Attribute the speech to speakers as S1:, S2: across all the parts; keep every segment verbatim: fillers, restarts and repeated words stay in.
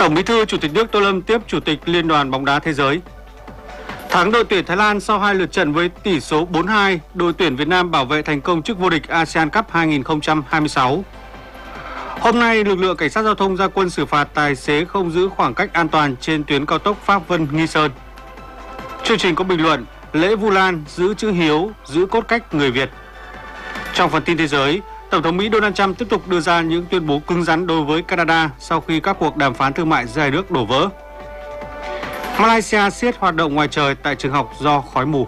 S1: Tổng Bí thư Chủ tịch nước Tô Lâm tiếp Chủ tịch Liên đoàn bóng đá thế giới. Thắng đội tuyển Thái Lan sau hai lượt trận với tỷ số bốn hai, đội tuyển Việt Nam bảo vệ thành công chức vô địch a sê an Cup hai nghìn không trăm hai mươi sáu. Hôm nay, lực lượng cảnh sát giao thông ra quân xử phạt tài xế không giữ khoảng cách an toàn trên tuyến cao tốc Pháp Vân - Nghi Sơn. Chương trình có bình luận Lễ Vu Lan giữ chữ hiếu, giữ cốt cách người Việt. Trong phần tin thế giới, Tổng thống Mỹ Donald Trump tiếp tục đưa ra những tuyên bố cứng rắn đối với Canada sau khi các cuộc đàm phán thương mại giữa hai nước đổ vỡ. Malaysia siết hoạt động ngoài trời tại trường học do khói mù.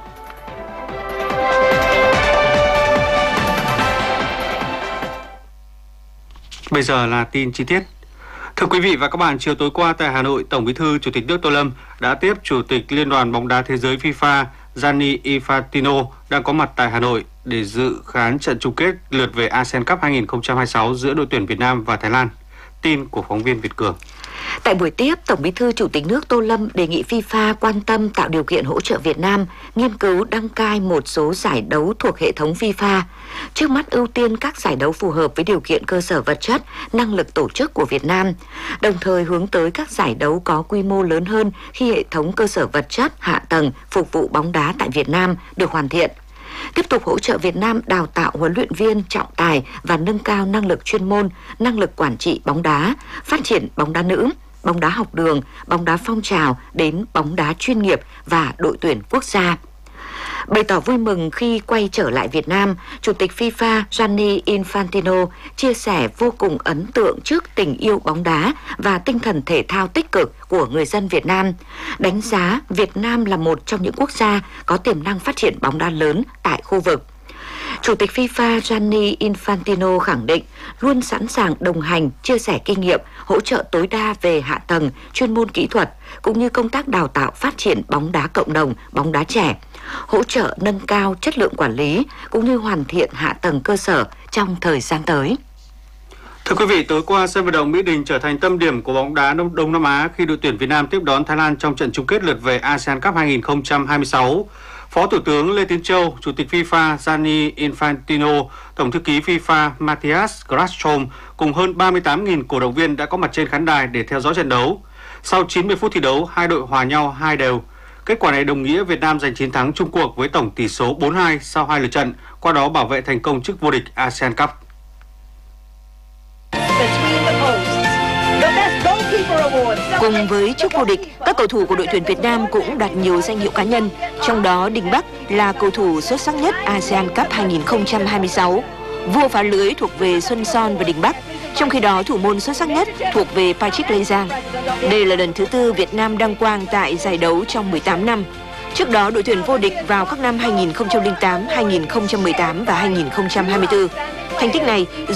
S1: Bây giờ là tin chi tiết. Thưa quý vị và các bạn, chiều tối qua tại Hà Nội, Tổng Bí thư Chủ tịch nước Tô Lâm đã tiếp Chủ tịch Liên đoàn bóng đá thế giới FIFA Gianni Infantino đang có mặt tại Hà Nội để dự khán trận chung kết lượt về a sê an Cup hai nghìn không trăm hai mươi sáu giữa đội tuyển Việt Nam và Thái Lan. Tin của phóng viên Việt Cường.
S2: Tại buổi tiếp, Tổng Bí thư Chủ tịch nước Tô Lâm đề nghị FIFA quan tâm tạo điều kiện hỗ trợ Việt Nam nghiên cứu đăng cai một số giải đấu thuộc hệ thống FIFA. Trước mắt ưu tiên các giải đấu phù hợp với điều kiện cơ sở vật chất, năng lực tổ chức của Việt Nam, đồng thời hướng tới các giải đấu có quy mô lớn hơn khi hệ thống cơ sở vật chất, hạ tầng phục vụ bóng đá tại Việt Nam được hoàn thiện. Tiếp tục hỗ trợ Việt Nam đào tạo huấn luyện viên trọng tài và nâng cao năng lực chuyên môn, năng lực quản trị bóng đá, phát triển bóng đá nữ, bóng đá học đường, bóng đá phong trào đến bóng đá chuyên nghiệp và đội tuyển quốc gia. Bày tỏ vui mừng khi quay trở lại Việt Nam, Chủ tịch FIFA Gianni Infantino chia sẻ vô cùng ấn tượng trước tình yêu bóng đá và tinh thần thể thao tích cực của người dân Việt Nam, đánh giá Việt Nam là một trong những quốc gia có tiềm năng phát triển bóng đá lớn tại khu vực. Chủ tịch FIFA Gianni Infantino khẳng định luôn sẵn sàng đồng hành, chia sẻ kinh nghiệm, hỗ trợ tối đa về hạ tầng, chuyên môn kỹ thuật, cũng như công tác đào tạo phát triển bóng đá cộng đồng, bóng đá trẻ, hỗ trợ nâng cao chất lượng quản lý, cũng như hoàn thiện hạ tầng cơ sở trong thời gian tới.
S1: Thưa quý vị, tối qua sân vận động Mỹ Đình trở thành tâm điểm của bóng đá Đông, Đông Nam Á khi đội tuyển Việt Nam tiếp đón Thái Lan trong trận chung kết lượt về a sê an Cup hai nghìn không trăm hai mươi sáu. Phó Thủ tướng Lê Tiến Châu, Chủ tịch FIFA Gianni Infantino, Tổng thư ký FIFA Matthias Grasholm cùng hơn ba mươi tám nghìn cổ động viên đã có mặt trên khán đài để theo dõi trận đấu. Sau chín mươi phút thi đấu, hai đội hòa nhau hai đều. Kết quả này đồng nghĩa Việt Nam giành chiến thắng chung cuộc với tổng tỷ số bốn hai sau hai lượt trận, qua đó bảo vệ thành công chức vô địch a sê an Cup.
S3: Cùng với chức vô địch, các cầu thủ của đội tuyển Việt Nam cũng đạt nhiều danh hiệu cá nhân, trong đó Đình Bắc là cầu thủ xuất sắc nhất a sê an Cup hai nghìn không trăm hai mươi sáu. Vua phá lưới thuộc về Xuân Son và Đình Bắc, trong khi đó thủ môn xuất sắc nhất thuộc về Patrick Lê Giang. Đây là lần thứ tư Việt Nam đăng quang tại giải đấu trong mười tám năm. Trước đó, đội tuyển vô địch vào các năm hai nghìn không trăm lẻ tám, hai nghìn không trăm mười tám và hai nghìn không trăm hai mươi tư. Thành tích này